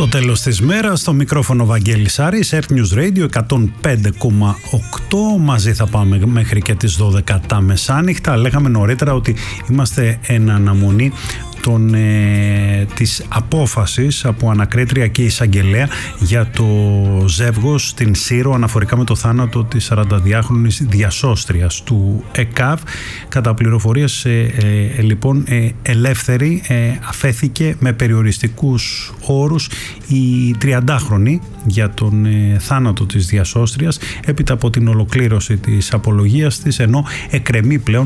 Στο τέλος της μέρας, στο μικρόφωνο Βαγγέλης Άρης, Earth News Radio 105,8. Μαζί θα πάμε μέχρι και τις 12 τα μεσάνυχτα. Λέγαμε νωρίτερα ότι είμαστε εν αναμονή της απόφασης από ανακρίτρια και εισαγγελέα για το ζεύγος στην Σύρο αναφορικά με το θάνατο της 42χρονης διασώστριας του ΕΚΑΒ. Κατά πληροφορίες λοιπόν ελεύθερη αφέθηκε με περιοριστικούς όρους η 30χρονη για τον θάνατο της διασώστριας έπειτα από την ολοκλήρωση της απολογίας της, ενώ εκκρεμεί πλέον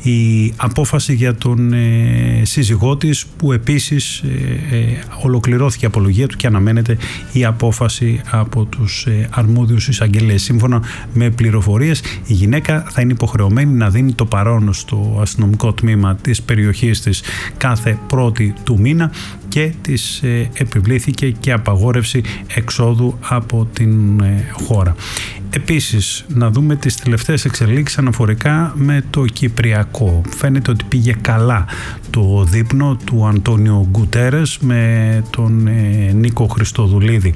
η απόφαση για τον σύζυγό της, που επίσης ολοκληρώθηκε η απολογία του και αναμένεται η απόφαση από τους αρμόδιους εισαγγελέες. Σύμφωνα με πληροφορίες, η γυναίκα θα είναι υποχρεωμένη να δίνει το παρόν στο αστυνομικό τμήμα της περιοχής της κάθε πρώτη του μήνα και της επιβλήθηκε και απαγόρευση εξόδου από την χώρα. Επίσης, να δούμε τις τελευταίες εξελίξεις αναφορικά με το Κυπριακό. Φαίνεται ότι πήγε καλά το δείπνο του Αντώνιο Γκουτέρες με τον Νίκο Χριστοδουλίδη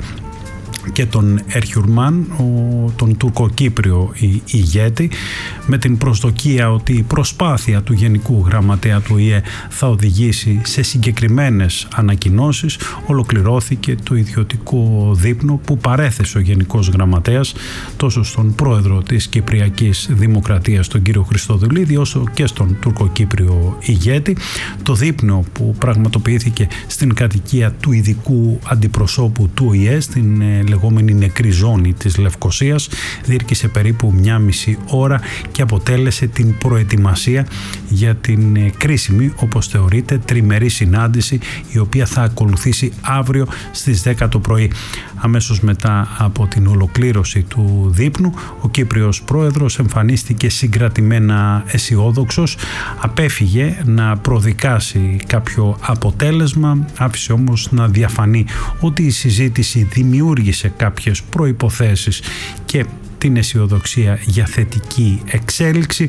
και τον Ερχιουρμάν, τον Τουρκοκύπριο ηγέτη, με την προσδοκία ότι η προσπάθεια του Γενικού Γραμματέα του ΙΕ θα οδηγήσει σε συγκεκριμένες ανακοινώσεις. Ολοκληρώθηκε το ιδιωτικό δείπνο που παρέθεσε ο Γενικός Γραμματέας τόσο στον πρόεδρο της Κυπριακής Δημοκρατίας, τον κύριο Χριστοδουλίδη, όσο και στον Τουρκοκύπριο ηγέτη. Το δείπνο που πραγματοποιήθηκε στην κατοικία του ειδικού αντιπροσώπου του ΙΕ, στην λεγόμενη νεκρή ζώνη της Λευκωσίας, διήρκησε περίπου 1,5 ώρα και αποτέλεσε την προετοιμασία για την κρίσιμη, όπως θεωρείται, τριμερή συνάντηση, η οποία θα ακολουθήσει αύριο στις 10 το πρωί. Αμέσως μετά από την ολοκλήρωση του δείπνου, ο Κύπριος πρόεδρος εμφανίστηκε συγκρατημένα αισιόδοξος, απέφυγε να προδικάσει κάποιο αποτέλεσμα, άφησε όμως να διαφανεί ότι η συζήτηση δημιούργησε κάποιες προϋποθέσεις και την αισιοδοξία για θετική εξέλιξη.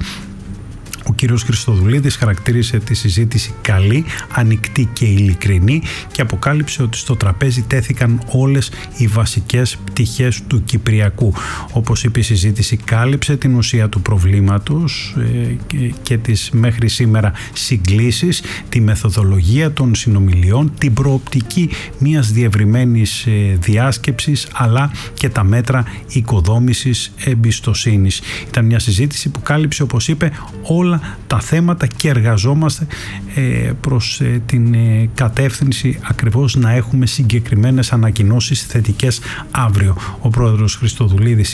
Ο κύριος Χριστοδουλίδης χαρακτήρισε τη συζήτηση καλή, ανοιχτή και ειλικρινή και αποκάλυψε ότι στο τραπέζι τέθηκαν όλες οι βασικές πτυχές του Κυπριακού. Όπως είπε, η συζήτηση κάλυψε την ουσία του προβλήματος και τις μέχρι σήμερα συγκλήσεις, τη μεθοδολογία των συνομιλιών, την προοπτική μιας διευρυμένης διάσκεψης, αλλά και τα μέτρα οικοδόμησης εμπιστοσύνης. Ήταν μια συζήτηση που κάλυψε, όπως είπε, όλα τα θέματα και εργαζόμαστε προς την κατεύθυνση ακριβώς να έχουμε συγκεκριμένες ανακοινώσεις θετικές αύριο. Ο πρόεδρος Χριστοδουλίδης